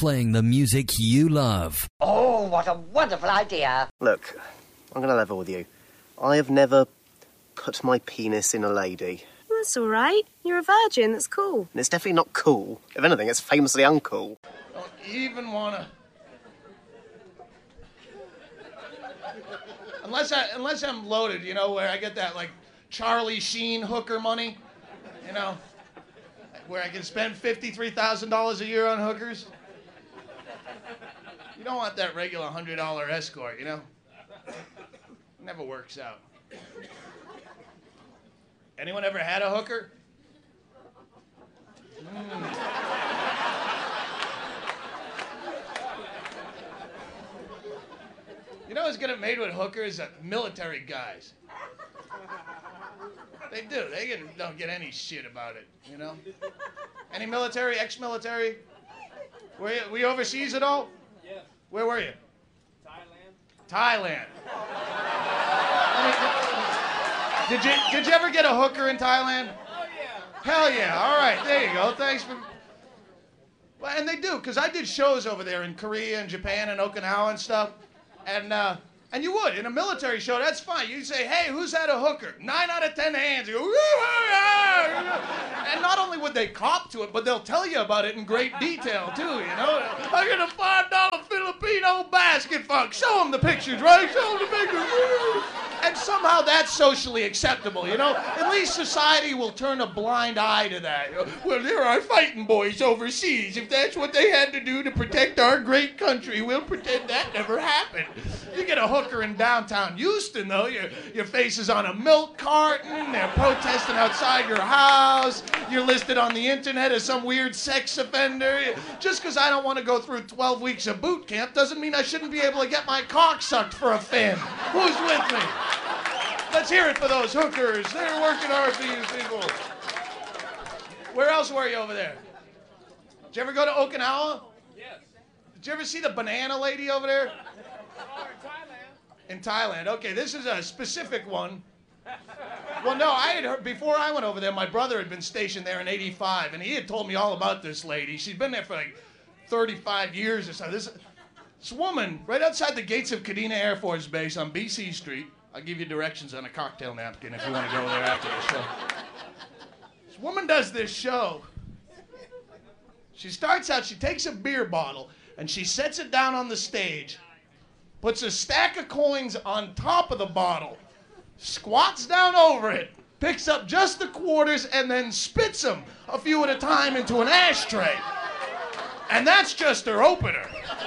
playing the music you love. Oh, what a wonderful idea. Look, I'm going to level with you. I have never put my penis in a lady. That's all right. You're a virgin. That's cool. And it's definitely not cool. If anything, it's famously uncool. Don't even want to... Unless I'm loaded, you know, where I get that, like, Charlie Sheen hooker money, you know, where I can spend $53,000 a year on hookers. You don't want that regular $100 escort, you know? Never works out. Anyone ever had a hooker? You know who's getting made with hookers? Military guys. They do. Don't get any shit about it, you know? Any military, ex-military? Were you overseas at all? Yeah. Where were you? Thailand. Thailand. Did you ever get a hooker in Thailand? Oh, yeah. Hell yeah. All right, there you go. Thanks for... Well, and they do, because I did shows over there in Korea and Japan and Okinawa and stuff. And you would, in a military show, that's fine. You'd say, hey, who's had a hooker? 9 out of 10 hands. You go, and not only would they cop to it, but they'll tell you about it in great detail, too, you know? I got a $5 Filipino basket fuck. Show them the pictures, right? Show them the pictures. And somehow that's socially acceptable, you know? At least society will turn a blind eye to that. Well, there are fighting boys overseas. If that's what they had to do to protect our great country, we'll pretend that never happened. You get a hooker in downtown Houston, though, your face is on a milk carton, they're protesting outside your house, you're listed on the internet as some weird sex offender. Just because I don't want to go through 12 weeks of boot camp doesn't mean I shouldn't be able to get my cock sucked for a fin. Who's with me? Let's hear it for those hookers. They're working hard for you people. Where else were you over there? Did you ever go to Okinawa? Yes. Did you ever see the banana lady over there? Oh, in Thailand. In Thailand. Okay, this is a specific one. Well, no, I had heard, before I went over there, my brother had been stationed there in '85, and he had told me all about this lady. She'd been there for like 35 years or so. This woman, right outside the gates of Kadena Air Force Base on BC Street. I'll give you directions on a cocktail napkin if you want to go there after the show. This woman does this show. She starts out, she takes a beer bottle, and she sets it down on the stage, puts a stack of coins on top of the bottle, squats down over it, picks up just the quarters, and then spits them a few at a time into an ashtray. And that's just her opener.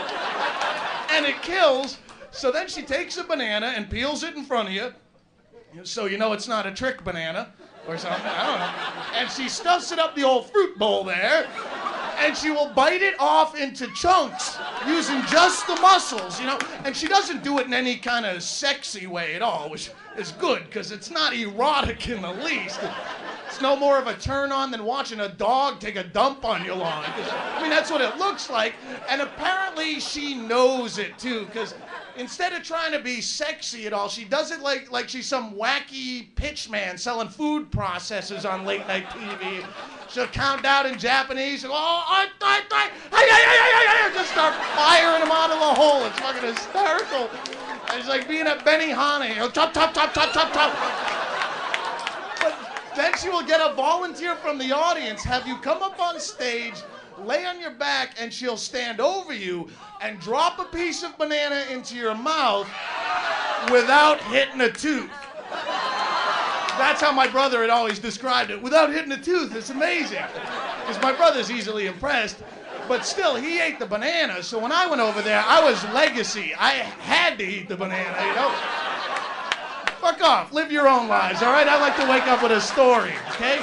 And it kills. So then she takes a banana and peels it in front of you, so you know it's not a trick banana or something, I don't know. And she stuffs it up the old fruit bowl there, and she will bite it off into chunks using just the muscles, you know. And she doesn't do it in any kind of sexy way at all, which is good, because it's not erotic in the least. It's no more of a turn-on than watching a dog take a dump on your lawn. I mean, that's what it looks like. And apparently she knows it, too, because instead of trying to be sexy at all, she does it like she's some wacky pitchman selling food processors on late-night TV. She'll count down in Japanese. She'll go, just start firing them out of the hole. It's fucking hysterical. It's like being at Benihana. Chop, chop, chop, chop, chop, chop. Then she will get a volunteer from the audience, have you come up on stage, lay on your back, and she'll stand over you and drop a piece of banana into your mouth without hitting a tooth. That's how my brother had always described it, without hitting a tooth. It's amazing. Because my brother's easily impressed. But still, he ate the banana, so when I went over there, I was legacy. I had to eat the banana, you know? Fuck off. Live your own lives, all right? I like to wake up with a story, okay?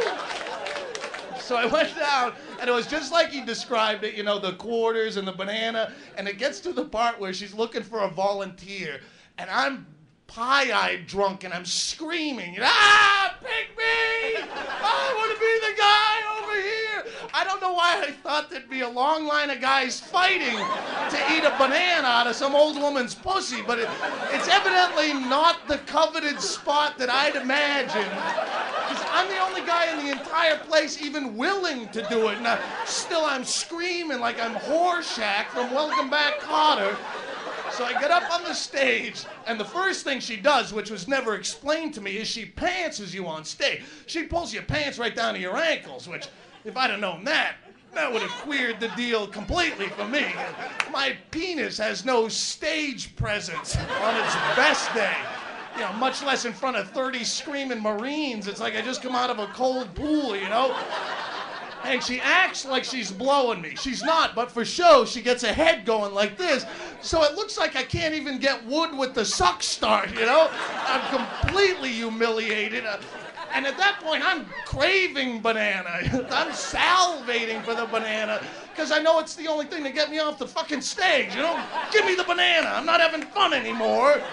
So I went down, and it was just like he described it, you know, the quarters and the banana, and it gets to the part where she's looking for a volunteer, and I'm pie-eyed drunk, and I'm screaming, pick me! I want to be the guy over here! I don't know why I thought there'd be a long line of guys fighting to eat a banana out of some old woman's pussy, but it's evidently not the coveted spot that I'd imagined. Because I'm the only guy in the entire place even willing to do it. And still I'm screaming like I'm Horshack from Welcome Back, Kotter. So I get up on the stage, and the first thing she does, which was never explained to me, is she pantses you on stage. She pulls your pants right down to your ankles, which, if I'd have known that would have queered the deal completely for me. My penis has no stage presence on its best day. You know, much less in front of 30 screaming Marines. It's like I just come out of a cold pool, you know? And she acts like she's blowing me. She's not, but for show, she gets a head going like this. So it looks like I can't even get wood with the suck start, you know? I'm completely humiliated. And at that point, I'm craving banana. I'm salivating for the banana because I know it's the only thing to get me off the fucking stage, you know? Give me the banana. I'm not having fun anymore.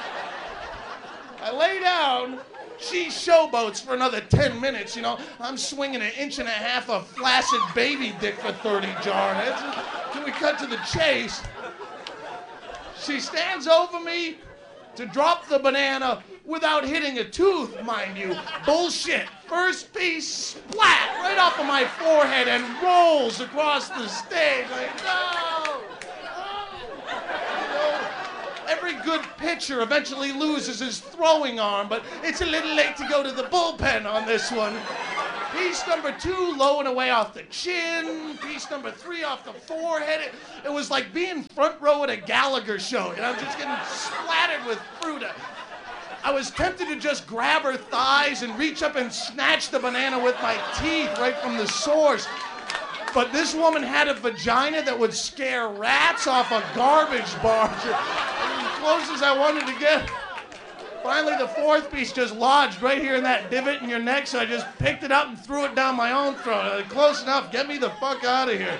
I lay down. She showboats for another 10 minutes, you know. I'm swinging 1.5 inches of flaccid baby dick for 30 jarheads. Can we cut to the chase? She stands over me to drop the banana without hitting a tooth, mind you. Bullshit. First piece, splat, right off of my forehead and rolls across the stage. Like, no! Every good pitcher eventually loses his throwing arm, but it's a little late to go to the bullpen on this one. Piece number 2, low and away off the chin. Piece number 3 off the forehead. It was like being front row at a Gallagher show. You know, I'm just getting splattered with fruit. I was tempted to just grab her thighs and reach up and snatch the banana with my teeth right from the source. But this woman had a vagina that would scare rats off a garbage barge. As close as I wanted to get. Finally, the 4th piece just lodged right here in that divot in your neck, so I just picked it up and threw it down my own throat. Close enough. Get me the fuck out of here.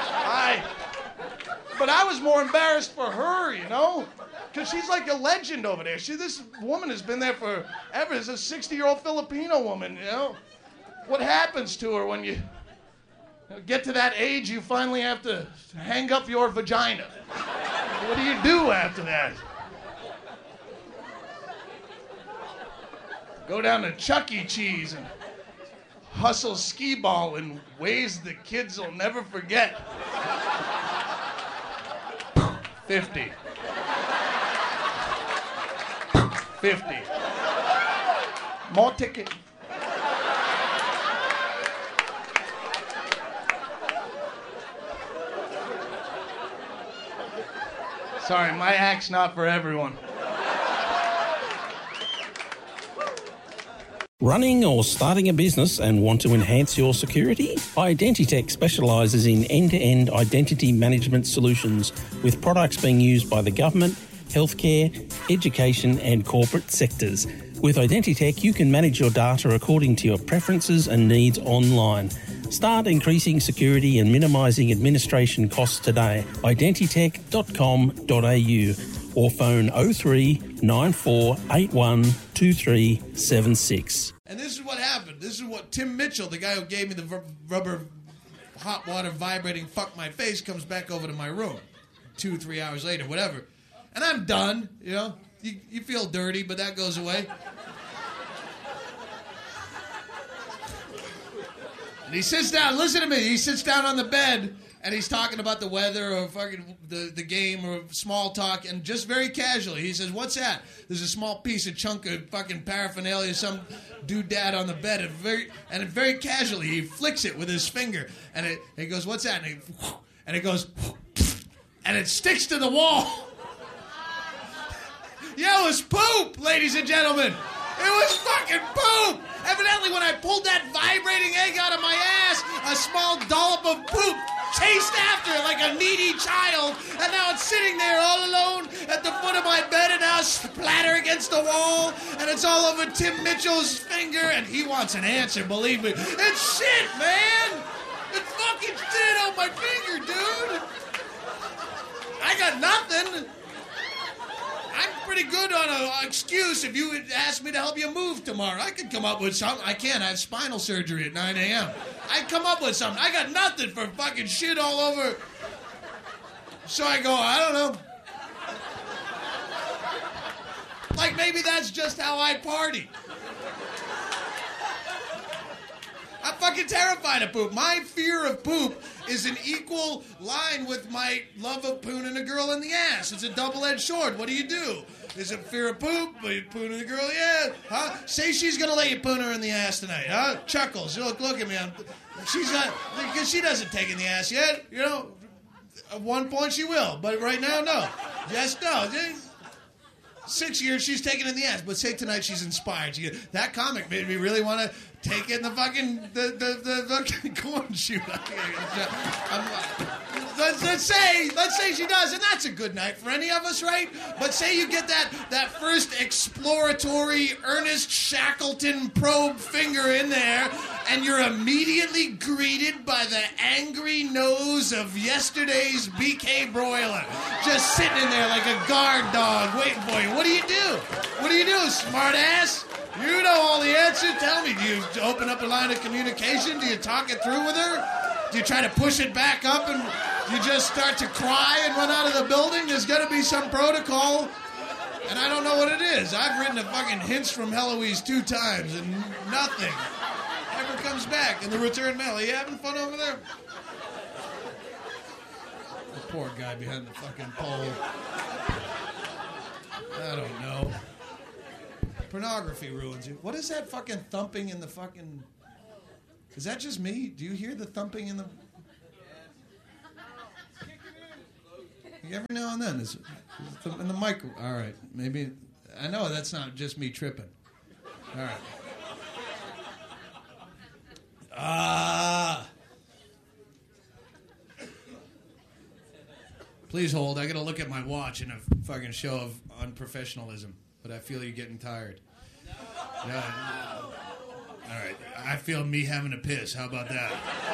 But I was more embarrassed for her, you know? Because she's like a legend over there. This woman has been there forever. It's a 60-year-old Filipino woman, you know? What happens to her when you get to that age you finally have to hang up your vagina? What do you do after that? Go down to Chuck E. Cheese and hustle skee-ball in ways the kids will never forget. 50. 50. More ticket. Sorry, my act's not for everyone. Running or starting a business and want to enhance your security? Identitech specialises in end-to-end identity management solutions with products being used by the government, healthcare, education and corporate sectors. With Identitech, you can manage your data according to your preferences and needs online. Start increasing security and minimising administration costs today. Identitech.com.au or phone 03 9481 2376. And this is what happened. This is what Tim Mitchell, the guy who gave me the rubber hot water vibrating fuck my face, comes back over to my room 2-3 hours later, whatever. And I'm done, you know. You feel dirty, but that goes away. And he sits down, listen to me, he sits down on the bed and he's talking about the weather or fucking the game or small talk, and just very casually he says, "What's that?" There's a small piece of chunk of fucking paraphernalia, some doodad on the bed, and very casually he flicks it with his finger, and he goes, "What's that?" And it goes, and it sticks to the wall. Yeah, it was poop, ladies and gentlemen. It was fucking poop. Evidently, when I pulled that vibrating egg out of my ass, a small dollop of poop chased after it like a needy child, and now it's sitting there all alone at the foot of my bed, and now splatter against the wall, and it's all over Tim Mitchell's finger, and he wants an answer, believe me. It's shit, man! It's fucking shit on my finger, dude! I got nothing! I'm pretty good on an excuse. If you would ask me to help you move tomorrow, I could come up with something. I can't. I have spinal surgery at 9 a.m. I'd come up with something. I got nothing for fucking shit all over. So I go, I don't know. Like maybe that's just how I party. I'm fucking terrified of poop. My fear of poop is an equal line with my love of pooning a girl in the ass. It's a double-edged sword. What do you do? Is it fear of poop? Are you pooning a girl? Yeah. Huh? Say she's gonna let you poon her in the ass tonight, huh? Chuckles. Look at me. She's not, because she doesn't take in the ass yet. You know, at one point she will, but right now, no. Just no. 6 years she's taking in the ass, but say tonight she's inspired. That comic made me really want to take in the fucking the corn shoot. Let's say she does, and that's a good night for any of us, right? But say you get that first exploratory Ernest Shackleton probe finger in there, and you're immediately greeted by the angry nose of yesterday's BK broiler, just sitting in there like a guard dog waiting for you. What do you do? What do you do, smart ass? You know all the answers. Tell me, do you open up a line of communication? Do you talk it through with her? Do you try to push it back up and you just start to cry and run out of the building? There's got to be some protocol, and I don't know what it is. I've written the fucking Hints from Heloise 2 times, and nothing ever comes back in the return mail. Are you having fun over there? The poor guy behind the fucking pole. I don't know. Pornography ruins you. What is that fucking thumping in the fucking... Is that just me? Do you hear the thumping in the... Every now and then. Is in the micro... All right. Maybe... I know that's not just me tripping. All right. Please hold. I gotta look at my watch in a fucking show of unprofessionalism. But I feel you're getting tired. Yeah. All right. I feel me having a piss. How about that?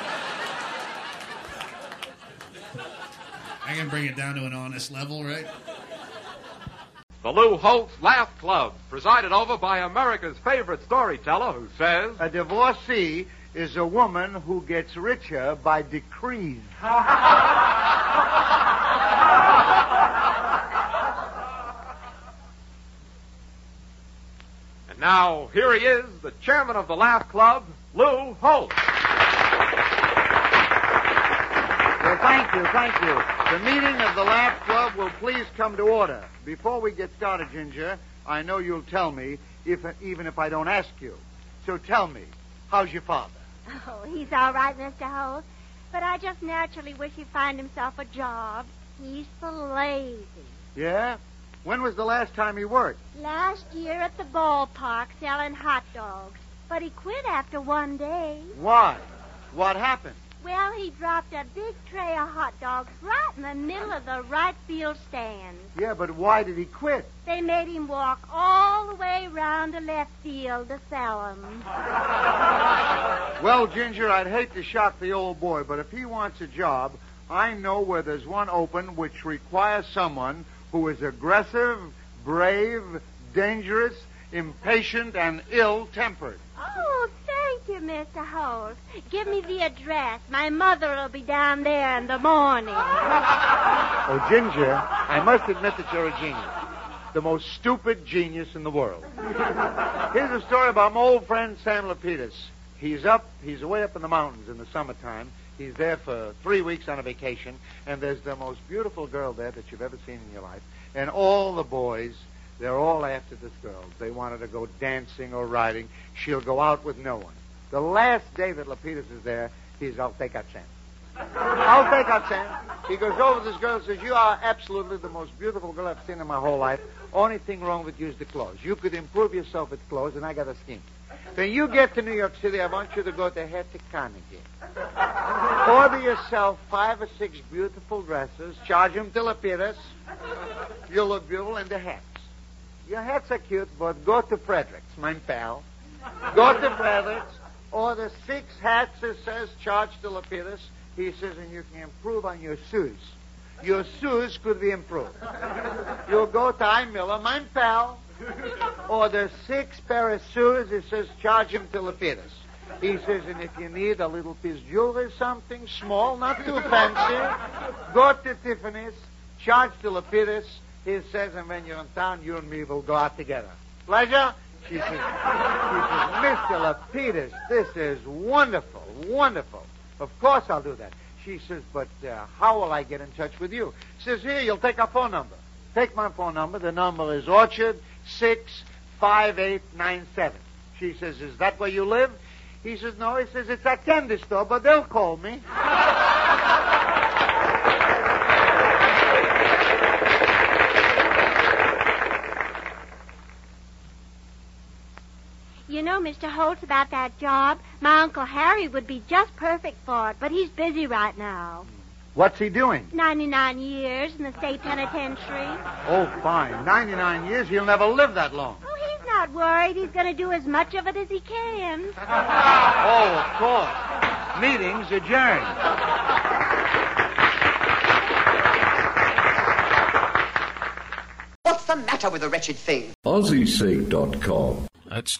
I can bring it down to an honest level, right? The Lou Holtz Laugh Club, presided over by America's favorite storyteller who says... A divorcee is a woman who gets richer by decrees. And now, here he is, the chairman of the Laugh Club, Lou Holtz. Well, thank you. The meeting of the Laugh Club will please come to order. Before we get started, Ginger, I know you'll tell me, even if I don't ask you. So tell me, how's your father? Oh, he's all right, Mr. Holt. But I just naturally wish he'd find himself a job. He's so lazy. Yeah? When was the last time he worked? Last year at the ballpark selling hot dogs. But he quit after one day. Why? What happened? Well, he dropped a big tray of hot dogs right in the middle of the right field stand. Yeah, but why did he quit? They made him walk all the way round to left field to sell them. Well, Ginger, I'd hate to shock the old boy, but if he wants a job, I know where there's one open which requires someone who is aggressive, brave, dangerous, impatient, and ill-tempered. Oh, thank you, Mr. Holt. Give me the address. My mother will be down there in the morning. Oh, Ginger, I must admit that you're a genius. The most stupid genius in the world. Here's a story about my old friend Sam Lapidus. He's away up in the mountains in the summertime. He's there for 3 weeks on a vacation, and there's the most beautiful girl there that you've ever seen in your life. And all the boys, they're all after this girl. They want her to go dancing or riding. She'll go out with no one. The last day that Lapidus is there, I'll take out Sam. I'll take out Sam. He goes over to this girl and says, you are absolutely the most beautiful girl I've seen in my whole life. Only thing wrong with you is the clothes. You could improve yourself with clothes, and I got a scheme. When you get to New York City, I want you to go to Hetty Carnegie. Order yourself 5 or 6 beautiful dresses. Charge them to Lapidus. You'll look beautiful in the hats. Your hats are cute, but go to Frederick's, my pal. Go to Frederick's. Order 6 hats, it says, charge to Lapidus. He says, and you can improve on your shoes. Your shoes could be improved. You'll go to I. Miller, my pal. Order 6 pair of shoes. It says, charge him to Lapidus. He says, and if you need a little piece of jewelry, something small, not too fancy, go to Tiffany's, charge to Lapidus. He says, and when you're in town, you and me will go out together. Pleasure? She says, Mr. Lapidus, this is wonderful, wonderful. Of course I'll do that. She says, but how will I get in touch with you? Says, here, you'll take our phone number. Take my phone number. The number is Orchard 65897. She says, is that where you live? He says, no. He says, it's a candy store, but they'll call me. You know, Mr. Holtz, about that job, my Uncle Harry would be just perfect for it, but he's busy right now. What's he doing? 99 years in the state penitentiary. Oh, fine. 99 years? He'll never live that long. Oh, he's not worried. He's going to do as much of it as he can. Oh, of course. Meeting's adjourned. What's the matter with the wretched thing? AussieSeek.com. That's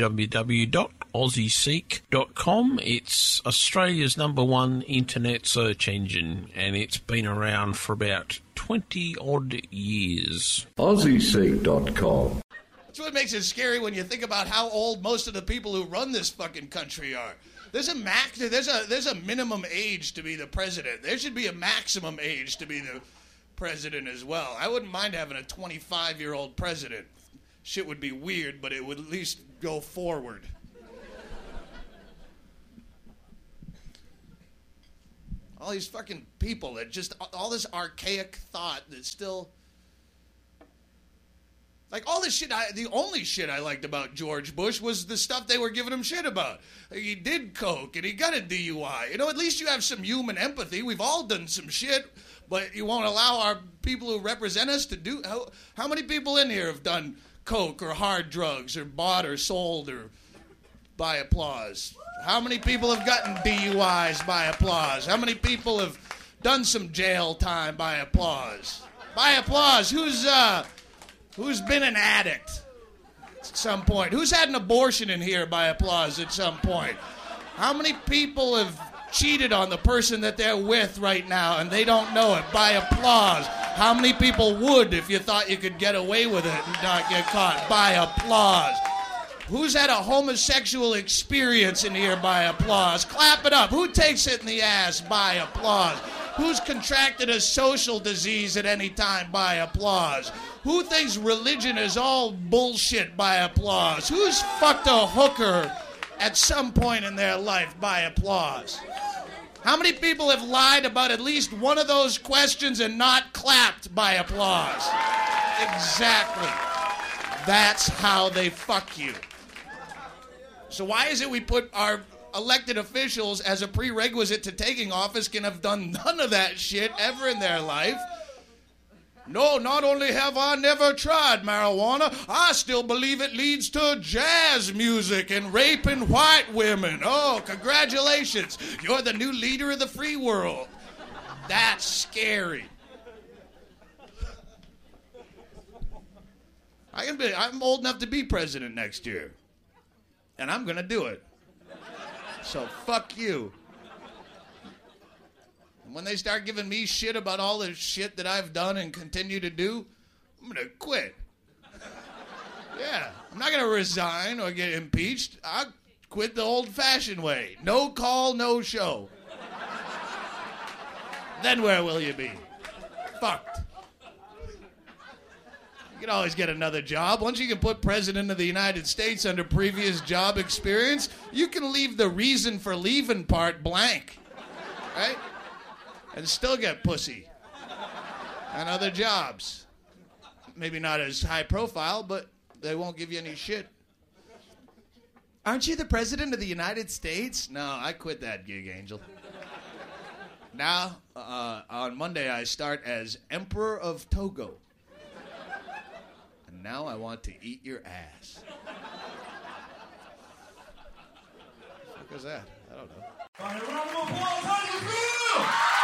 www.aussieseek.com. It's Australia's #1 internet search engine, and it's been around for about 20-odd years. AussieSeek.com. That's what makes it scary when you think about how old most of the people who run this fucking country are. There's a minimum age to be the president. There should be a maximum age to be the president as well. I wouldn't mind having a 25-year-old president. Shit would be weird, but it would at least go forward. All these fucking people that just, all this archaic thought that's still, like all this shit, the only shit I liked about George Bush was the stuff they were giving him shit about. Like he did coke and he got a DUI. You know, at least you have some human empathy. We've all done some shit, but you won't allow our people who represent us to do, how many people in here have done coke or hard drugs or bought or sold or by applause? How many people have gotten DUIs by applause? How many people have done some jail time by applause? By applause, who's been an addict at some point? Who's had an abortion in here by applause at some point? How many people have cheated on the person that they're with right now and they don't know it by applause? How many people would if you thought you could get away with it and not get caught? By applause. Who's had a homosexual experience in here by applause? Clap it up. Who takes it in the ass by applause? Who's contracted a social disease at any time by applause? Who thinks religion is all bullshit by applause? Who's fucked a hooker at some point in their life by applause? How many people have lied about at least one of those questions and not clapped by applause? Exactly. That's how they fuck you. So why is it we put our elected officials as a prerequisite to taking office can have done none of that shit ever in their life? No, not only have I never tried marijuana, I still believe it leads to jazz music and raping white women. Oh, congratulations. You're the new leader of the free world. That's scary. I'm old enough to be president next year. And I'm going to do it. So fuck you. When they start giving me shit about all the shit that I've done and continue to do, I'm going to quit. Yeah, I'm not going to resign or get impeached. I'll quit the old-fashioned way. No call, no show. Then where will you be? Fucked. You can always get another job. Once you can put President of the United States under previous job experience, you can leave the reason for leaving part blank. Right? And still get pussy and other jobs. Maybe not as high profile, but they won't give you any shit. Aren't you the president of the United States? No, I quit that gig, Angel. Now, on Monday, I start as Emperor of Togo. And now I want to eat your ass. What the fuck is that? I don't know.